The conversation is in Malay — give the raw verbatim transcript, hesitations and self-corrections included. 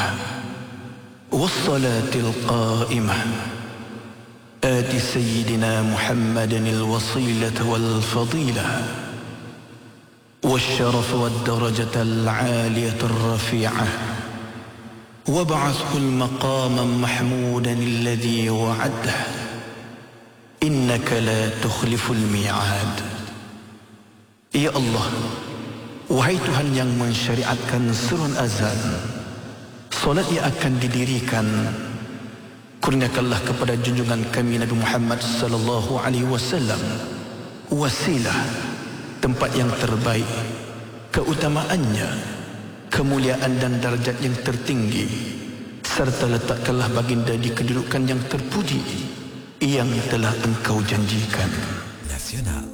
والصلاة القائمة آت سيدنا محمد الوصيلة والفضيلة والشرف والدرجة العالية الرفيعة وابعثه المقام محمودا الذي وعده إنك لا تخلف الميعاد. Ya Allah, wahai Tuhan yang mensyariatkan seruan azan, solat yang akan didirikan, kurniakanlah kepada junjungan kami Nabi Muhammad sallallahu alaihi wasallam wasilah, tempat yang terbaik, keutamaannya, kemuliaan dan darjat yang tertinggi, serta letakkanlah baginda di kedudukan yang terpuji yang telah engkau janjikan. Nasional.